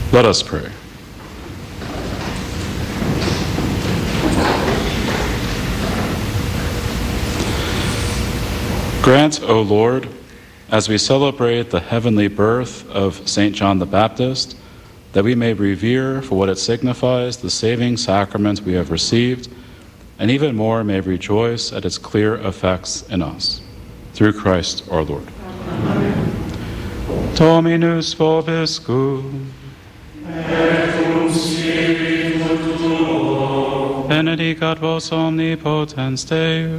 Let us pray. Grant, O Lord, as we celebrate the heavenly birth of St. John the Baptist, that we may revere for what it signifies the saving sacrament we have received, and even more may rejoice at its clear effects in us. Through Christ our Lord. Amen. Dominus vobiscum. Et cum spiritu tuo. Benedicat vos omnipotens Deus,